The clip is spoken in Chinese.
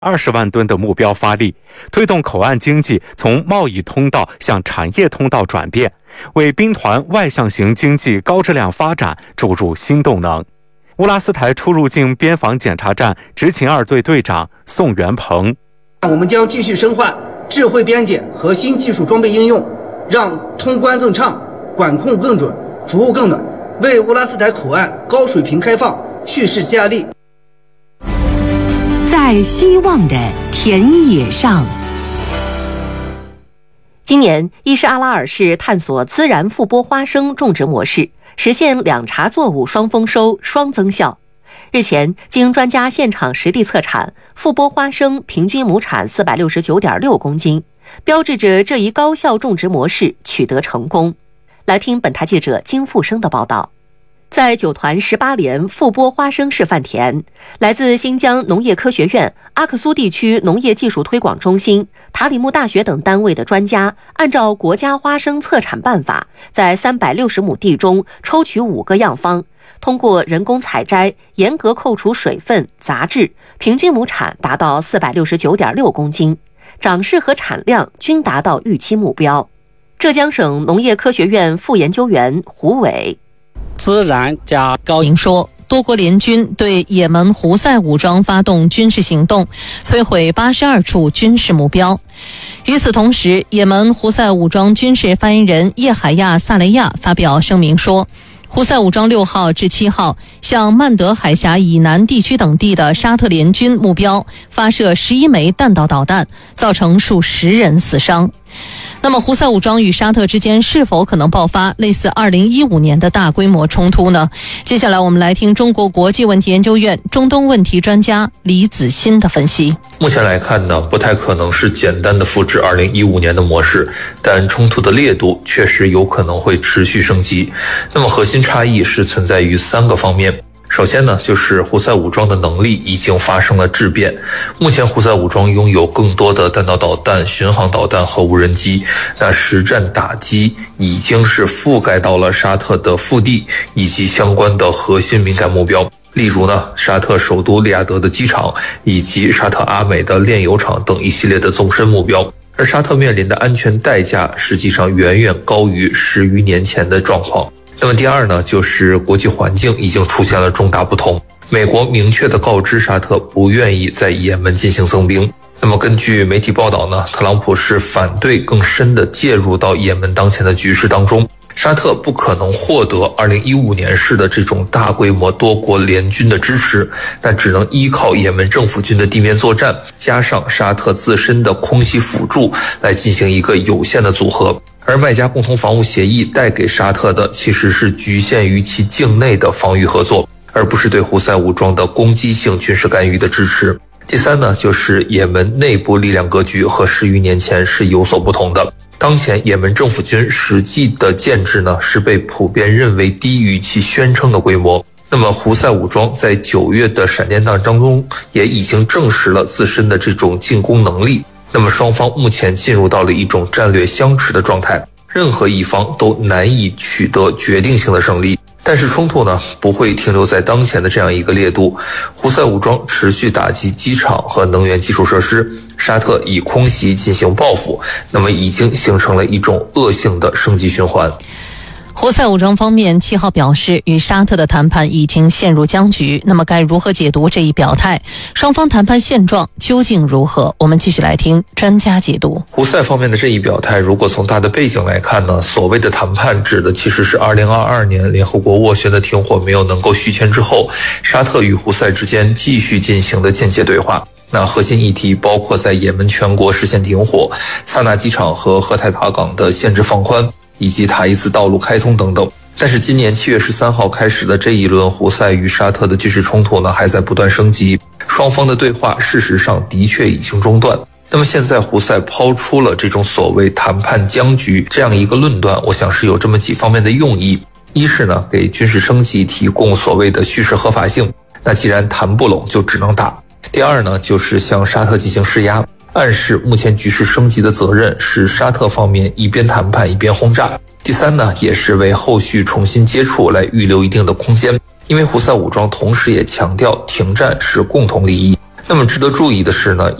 20万吨的目标发力，推动口岸经济从贸易通道向产业通道转变，为兵团外向型经济高质量发展注入新动能。乌拉斯台出入境边防检查站执勤2队队长宋元鹏： 我们将继续深化智慧边检和新技术装备应用，让通关更畅，管控更准，服务更暖，为乌拉斯台口岸高水平开放蓄势加力。 在希望的田野上， 今年伊什阿拉尔市探索孜然覆钵花生种植模式，实现2茬作物双丰收、双增效。日前，经专家现场实地测产，覆钵花生平均亩产469.6公斤，标志着这一高效种植模式取得成功。来听本台记者金富生的报道。在9团18连覆钵花生示范田，来自新疆农业科学院、阿克苏地区农业技术推广中心、塔里木大学等单位的专家，按照国家花生测产办法，在360亩地中抽取5个样方，通过人工采摘，严格扣除水分、杂质，平均亩产达到469.6公斤，长势和产量均达到预期目标。浙江省农业科学院副研究员胡伟： 孜然加高明说，多国联军对也门胡塞武装发动军事行动，摧毁82处军事目标。与此同时，也门胡塞武装军事发言人叶海亚·萨雷亚发表声明说，胡塞武装6号至7号向曼德海峡以南地区等地的沙特联军目标发射11枚弹道导弹，造成数10人死伤。那么胡塞武装与沙特之间是否可能爆发类似2015年的大规模冲突呢？接下来我们来听中国国际问题研究院中东问题专家李子欣的分析。 目前来看呢，不太可能是简单的复制2015年的模式，但冲突的烈度确实有可能会持续升级。那么核心差异是存在于3个方面。首先呢，就是胡塞武装的能力已经发生了质变。目前胡塞武装拥有更多的弹道导弹、巡航导弹和无人机，那实战打击已经是覆盖到了沙特的腹地以及相关的核心敏感目标，例如呢，沙特首都利雅得的机场以及沙特阿美的炼油厂等一系列的纵深目标。而沙特面临的安全代价实际上远远高于10余年前的状况。那么第二呢，就是国际环境已经出现了重大不同。美国明确地告知沙特不愿意在也门进行增兵。那么根据媒体报道呢，特朗普是反对更深地介入到也门当前的局势当中。沙特不可能获得2015年式的这种大规模多国联军的支持，那只能依靠也门政府军的地面作战，加上沙特自身的空袭辅助来进行一个有限的组合。而麦加共同防务协议带给沙特的其实是局限于其境内的防御合作，而不是对胡塞武装的攻击性军事干预的支持。第三呢，就是也门内部力量格局和10余年前是有所不同的。当前也门政府军实际的建制呢，是被普遍认为低于其宣称的规模。那么胡塞武装在9月的闪电弹当中也已经证实了自身的这种进攻能力。那么双方目前进入到了一种战略相持的状态，任何一方都难以取得决定性的胜利。但是冲突呢，不会停留在当前的这样一个烈度。胡塞武装持续打击机场和能源基础设施，沙特以空袭进行报复，那么已经形成了一种恶性的升级循环。 胡塞武装方面7号表示，与沙特的谈判已经陷入僵局。那么该如何解读这一表态？双方谈判现状究竟如何？我们继续来听专家解读。 胡塞方面的这一表态，如果从它的背景来看呢，所谓的谈判指的其实是2022年联合国斡旋的停火没有能够续签之后，沙特与胡塞之间继续进行的间接对话。那核心议题包括在也门全国实现停火、萨那机场和荷台达港的限制放宽，以及塔伊斯道路开通等等。但是今年7月13号开始的这一轮胡塞与沙特的军事冲突呢，还在不断升级，双方的对话事实上的确已经中断。那么现在胡塞抛出了这种所谓谈判僵局这样一个论断，我想是有这么几方面的用意。一是呢，给军事升级提供所谓的叙事合法性，那既然谈不拢就只能打。第二呢，就是向沙特进行施压，暗示目前局势升级的责任是沙特方面一边谈判一边轰炸。第三呢，也是为后续重新接触来预留一定的空间，因为胡塞武装同时也强调停战是共同利益。 那么值得注意的是呢，